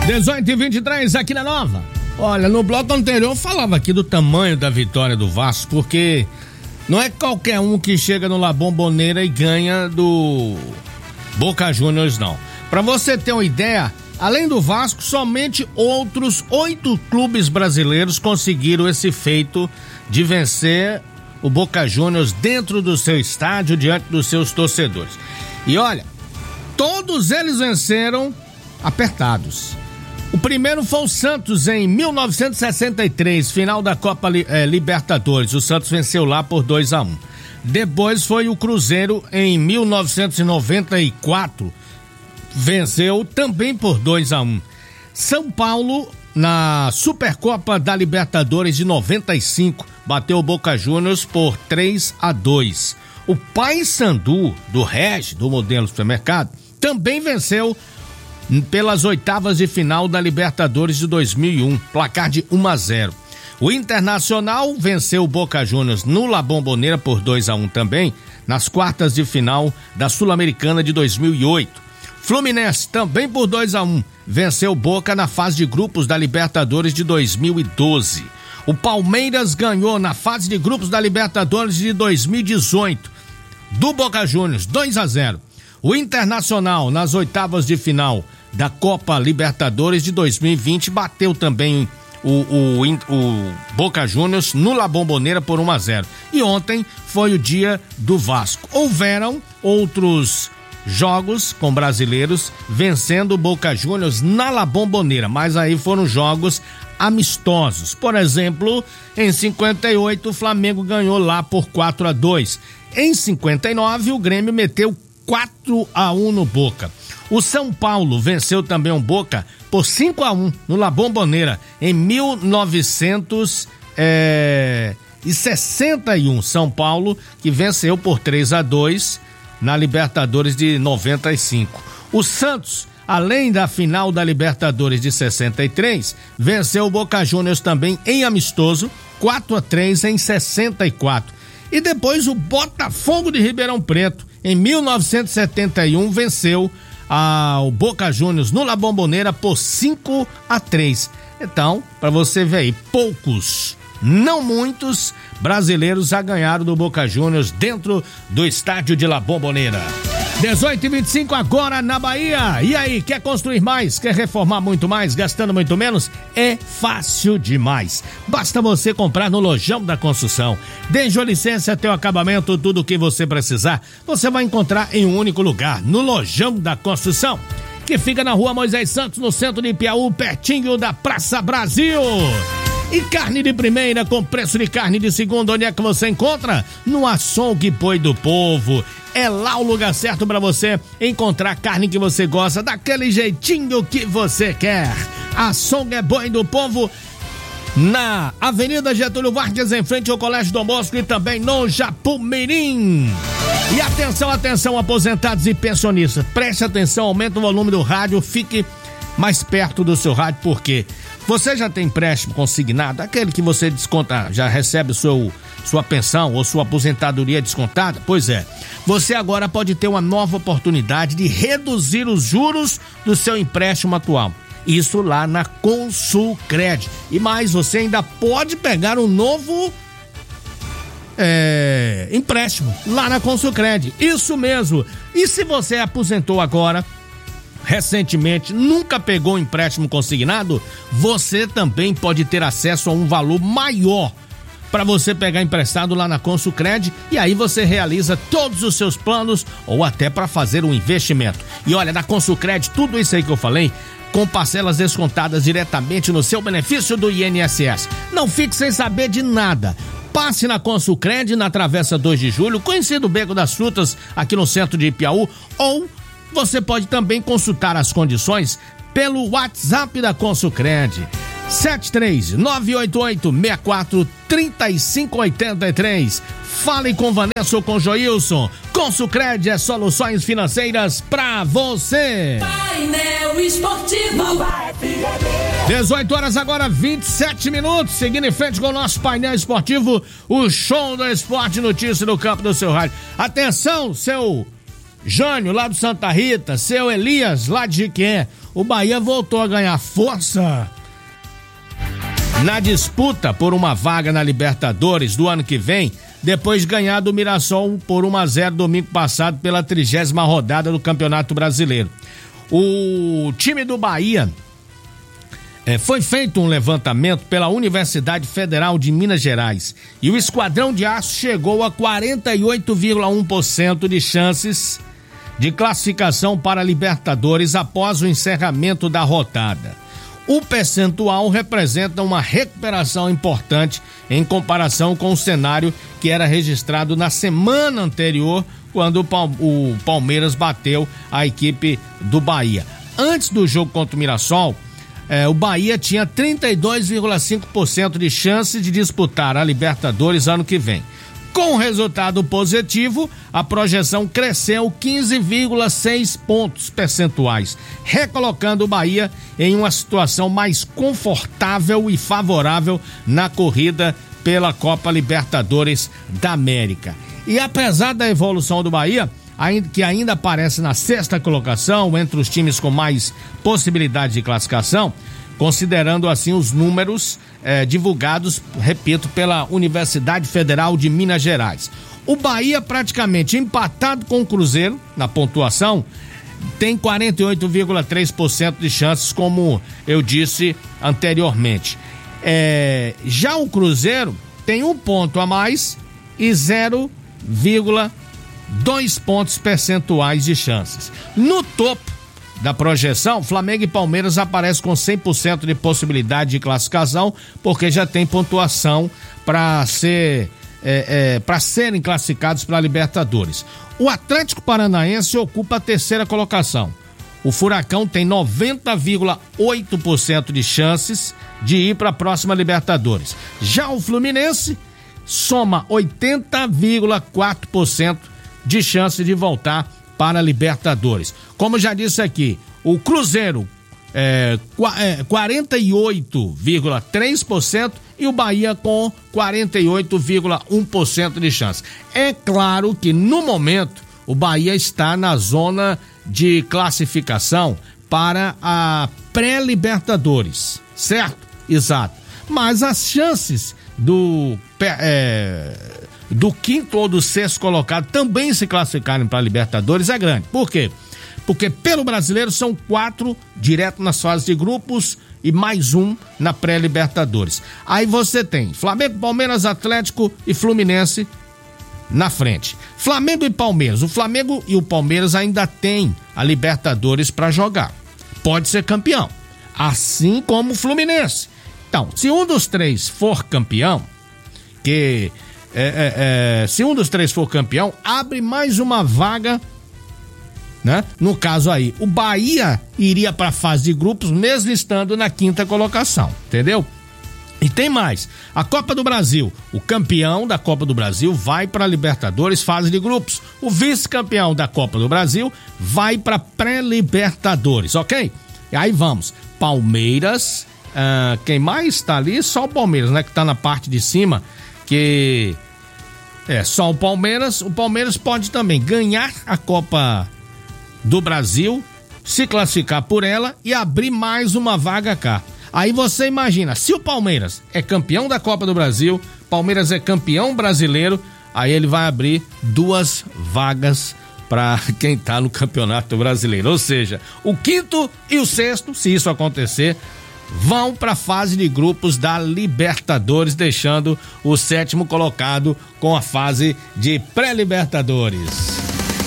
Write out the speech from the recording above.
18h23 aqui na Nova. Olha, no bloco anterior eu falava aqui do tamanho da vitória do Vasco, porque não é qualquer um que chega no La Bombonera e ganha do Boca Juniors, não. Pra você ter uma ideia, além do Vasco, somente outros 8 clubes brasileiros conseguiram esse feito de vencer o Boca Juniors dentro do seu estádio, diante dos seus torcedores. E olha, todos eles venceram apertados. O primeiro foi o Santos em 1963, final da Copa Libertadores. O Santos venceu lá por 2-1. Depois foi o Cruzeiro em 1994, venceu também por 2-1. São Paulo na Supercopa da Libertadores de 95 bateu o Boca Juniors por 3-2. O Paysandu do Regi, do modelo supermercado, também venceu pelas oitavas de final da Libertadores de 2001, placar de 1-0. O Internacional venceu o Boca Juniors no La Bombonera por 2-1 também, nas quartas de final da Sul-Americana de 2008. Fluminense também por 2-1 venceu o Boca na fase de grupos da Libertadores de 2012. O Palmeiras ganhou na fase de grupos da Libertadores de 2018 do Boca Juniors 2-0. O Internacional nas oitavas de final da Copa Libertadores de 2020 bateu também o Boca Juniors no La Bombonera por 1-0. E ontem foi o dia do Vasco. Houveram outros jogos com brasileiros vencendo o Boca Juniors na La Bombonera, mas aí foram jogos amistosos. Por exemplo, em 58 o Flamengo ganhou lá por 4-2. Em 59 o Grêmio meteu 4-1 no Boca. O São Paulo venceu também o Boca por 5-1 no La Bombonera em 1961. São Paulo que venceu por 3-2 na Libertadores de 95. O Santos, além da final da Libertadores de 63, venceu o Boca Juniors também em amistoso 4-3 em 64. E depois o Botafogo de Ribeirão Preto, em 1971, venceu o Boca Juniors no La Bombonera por 5-3. Então, para você ver aí, poucos, não muitos brasileiros já ganharam do Boca Juniors dentro do estádio de La Bombonera. 18h25 agora na Bahia. E aí, quer construir mais? Quer reformar muito mais, gastando muito menos? É fácil demais. Basta você comprar no Lojão da Construção. Desde a licença até o acabamento, tudo o que você precisar, você vai encontrar em um único lugar, no Lojão da Construção, que fica na Rua Moisés Santos, no centro de Piauí, pertinho da Praça Brasil. E carne de primeira com preço de carne de segunda, onde é que você encontra? No Açougue Boi do Povo. É lá o lugar certo para você encontrar carne que você gosta, daquele jeitinho que você quer. Açougue Boi do Povo, na Avenida Getúlio Vargas, em frente ao Colégio Dom Bosco, e também no Japumirim. E atenção, atenção, aposentados e pensionistas, preste atenção, aumenta o volume do rádio, fique mais perto do seu rádio, porque você já tem empréstimo consignado, aquele que você desconta, já recebe sua pensão ou sua aposentadoria descontada? Pois é, você agora pode ter uma nova oportunidade de reduzir os juros do seu empréstimo atual. Isso lá na Consulcred. E mais, você ainda pode pegar um novo empréstimo lá na Consulcred. Isso mesmo. E se você aposentou agora, recentemente, nunca pegou um empréstimo consignado, você também pode ter acesso a um valor maior para você pegar emprestado lá na Consulcred, e aí você realiza todos os seus planos ou até para fazer um investimento. E olha, na Consulcred, tudo isso aí que eu falei, com parcelas descontadas diretamente no seu benefício do INSS. Não fique sem saber de nada. Passe na Consulcred, na Travessa 2 de Julho, conhecido Beco das Frutas, aqui no centro de Piauí, ou você pode também consultar as condições pelo WhatsApp da Consulcred. 73988643583. Fale com Vanessa ou com Joilson. Consulcred é soluções financeiras pra você. Painel Esportivo. 18 horas agora, 27 minutos. Seguindo em frente com o nosso painel esportivo, o show do esporte, notícia do campo do seu rádio. Atenção, seu Jânio, lá do Santa Rita, seu Elias, lá de Jiquié, o Bahia voltou a ganhar força na disputa por uma vaga na Libertadores do ano que vem, depois de ganhar do Mirassol por 1-0 domingo passado pela 30ª rodada do Campeonato Brasileiro. O time do Bahia foi feito um levantamento pela Universidade Federal de Minas Gerais e o Esquadrão de Aço chegou a 48,1% de chances de classificação para a Libertadores após o encerramento da rodada. O percentual representa uma recuperação importante em comparação com o cenário que era registrado na semana anterior, quando o Palmeiras bateu a equipe do Bahia. Antes do jogo contra o Mirassol, o Bahia tinha 32,5% de chance de disputar a Libertadores ano que vem. Com o resultado positivo, a projeção cresceu 15,6 pontos percentuais, recolocando o Bahia em uma situação mais confortável e favorável na corrida pela Copa Libertadores da América. E apesar da evolução do Bahia, que ainda aparece na 6ª colocação entre os times com mais possibilidade de classificação, considerando assim os números divulgados, repito, pela Universidade Federal de Minas Gerais. O Bahia, praticamente empatado com o Cruzeiro na pontuação, tem 48,3% de chances, como eu disse anteriormente. Já o Cruzeiro tem 1 ponto a mais e 0,2 pontos percentuais de chances. No topo da projeção, Flamengo e Palmeiras aparecem com 100% de possibilidade de classificação, porque já tem pontuação para serem classificados para a Libertadores. O Atlético Paranaense ocupa a 3ª colocação. O Furacão tem 90,8% de chances de ir para a próxima Libertadores. Já o Fluminense soma 80,4% de chance de voltar para a Libertadores. Como já disse aqui, o Cruzeiro 48,3% e o Bahia com 48,1% de chance. É claro que no momento o Bahia está na zona de classificação para a pré-Libertadores, certo? Exato. Mas as chances do 5º ou do 6º colocado também se classificarem para a Libertadores é grande. Por quê? Porque pelo brasileiro são 4 direto nas fases de grupos e mais 1 na pré-Libertadores. Aí você tem Flamengo, Palmeiras, Atlético e Fluminense na frente. Flamengo e Palmeiras. O Flamengo e o Palmeiras ainda têm a Libertadores para jogar. Pode ser campeão, assim como o Fluminense. Então, se um dos três for campeão, se um dos três for campeão, abre mais uma vaga, né? No caso aí, o Bahia iria para a fase de grupos, mesmo estando na 5ª colocação, entendeu? E tem mais, a Copa do Brasil, o campeão da Copa do Brasil vai para a Libertadores, fase de grupos. O vice-campeão da Copa do Brasil vai para pré-Libertadores, ok? E aí vamos, Palmeiras, quem mais tá ali? Só o Palmeiras, né? Que tá na parte de cima, que só o Palmeiras pode também ganhar a Copa do Brasil, se classificar por ela e abrir mais uma vaga cá. Aí você imagina, se o Palmeiras é campeão da Copa do Brasil, Palmeiras é campeão brasileiro, aí ele vai abrir 2 vagas para quem tá no Campeonato Brasileiro. Ou seja, o 5º e o 6º, se isso acontecer, vão para a fase de grupos da Libertadores, deixando o 7º colocado com a fase de pré-Libertadores.